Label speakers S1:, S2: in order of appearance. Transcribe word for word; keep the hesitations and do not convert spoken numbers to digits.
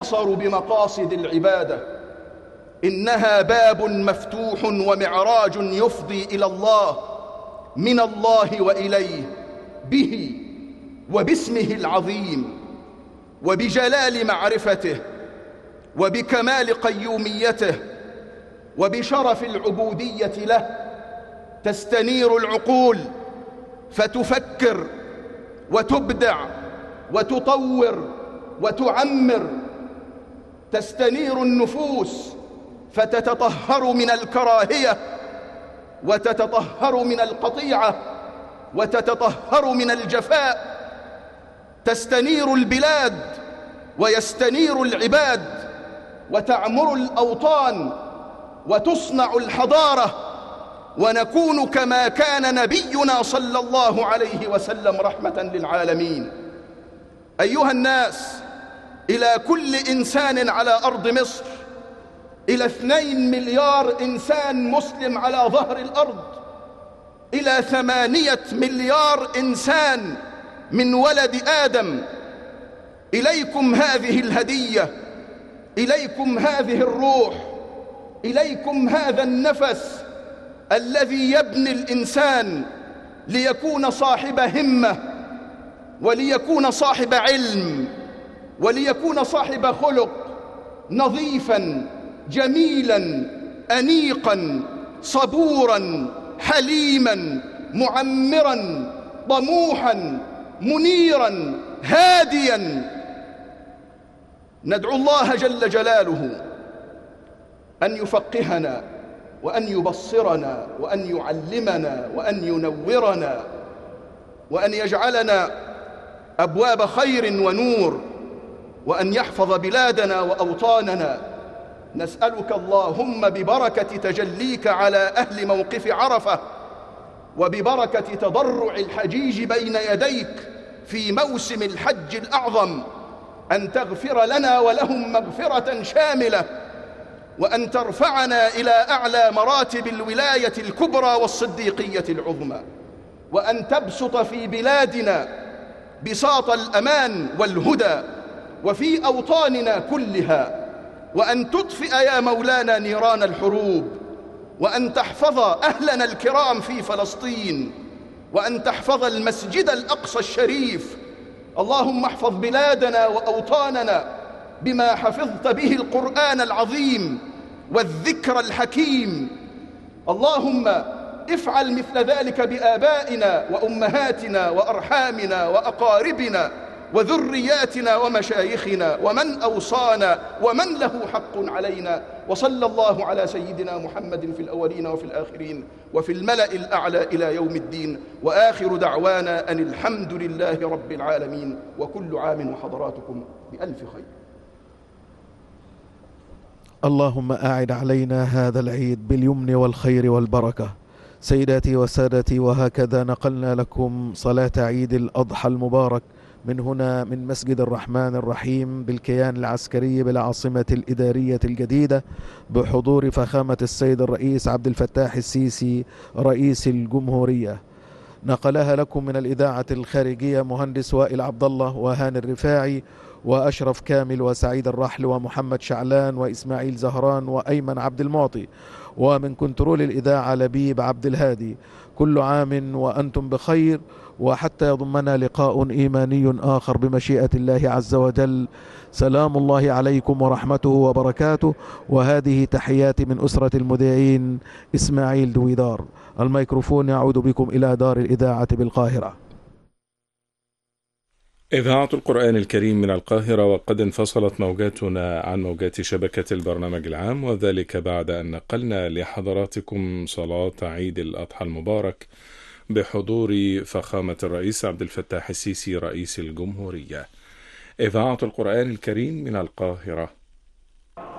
S1: يتبصر بمقاصد العبادة، إنها باب مفتوح ومعراج يفضي إلى الله من الله وإليه به وباسمه العظيم وبجلال معرفته وبكمال قيوميته وبشرف العبودية له. تستنير العقول فتفكر وتبدع وتطور وتعمر، تستنير النفوس فتتطهر من الكراهية وتتطهر من القطيعة وتتطهر من الجفاء، تستنير البلاد ويستنير العباد وتعمر الأوطان وتصنع الحضارة، ونكون كما كان نبينا صلى الله عليه وسلم رحمة للعالمين. أيها الناس، إلى كل إنسان على أرض مصر، إلى اثنين مليار إنسان مسلم على ظهر الأرض، إلى ثمانية مليار إنسان من ولد آدم، إليكم هذه الهدية، إليكم هذه الروح، إليكم هذا النفس الذي يبني الإنسان ليكون صاحب همة، وليكون صاحب علم، وليكون صاحب خلق نظيفا جميلا أنيقا صبورا حليما معمرا طموحا منيرا هاديا. ندعو الله جل جلاله أن يفقهنا وأن يبصرنا وأن يعلمنا وأن ينورنا وأن يجعلنا أبواب خير ونور، وأن يحفظ بلادنا وأوطاننا. نسألك اللهم ببركة تجليك على أهل موقف عرفة وببركة تضرع الحجيج بين يديك في موسم الحج الأعظم أن تغفر لنا ولهم مغفرة شاملة، وأن ترفعنا إلى أعلى مراتب الولاية الكبرى والصديقية العظمى، وأن تبسط في بلادنا بساط الأمان والهدى وفي أوطاننا كلها، وأن تطفئ يا مولانا نيران الحروب، وأن تحفظ أهلنا الكرام في فلسطين، وأن تحفظ المسجد الأقصى الشريف. اللهم احفظ بلادنا وأوطاننا بما حفظت به القرآن العظيم والذكر الحكيم. اللهم افعل مثل ذلك بآبائنا وأمهاتنا وأرحامنا وأقاربنا وذرياتنا ومشايخنا ومن أوصانا ومن له حق علينا. وصلى الله على سيدنا محمد في الأولين وفي الآخرين وفي الملأ الأعلى إلى يوم الدين، وآخر دعوانا أن الحمد لله رب العالمين، وكل عام وحضراتكم بألف خير.
S2: اللهم أعد علينا هذا العيد باليمن والخير والبركة. سيداتي وسادتي، وهكذا نقلنا لكم صلاة عيد الأضحى المبارك من هنا من مسجد الرحمن الرحيم بالكيان العسكري بالعاصمة الإدارية الجديدة، بحضور فخامة السيد الرئيس عبد الفتاح السيسي رئيس الجمهورية. نقلها لكم من الإذاعة الخارجية مهندس وائل عبد الله وهاني الرفاعي وأشرف كامل وسعيد الرحل ومحمد شعلان وإسماعيل زهران وأيمن عبد المعطي، ومن كنترول الإذاعة لبيب عبد الهادي. كل عام وأنتم بخير، وحتى يضمنا لقاء إيماني آخر بمشيئة الله عز وجل. سلام الله عليكم ورحمته وبركاته، وهذه تحياتي من أسرة المذيعين إسماعيل دويدار. الميكروفون يعود بكم إلى دار الإذاعة بالقاهرة.
S3: إذاعة القرآن الكريم من القاهرة، وقد انفصلت موجاتنا عن موجات شبكة البرنامج العام، وذلك بعد أن نقلنا لحضراتكم صلاة عيد الأضحى المبارك بحضور فخامة الرئيس عبد الفتاح السيسي رئيس الجمهورية. إذاعة القرآن الكريم من القاهرة،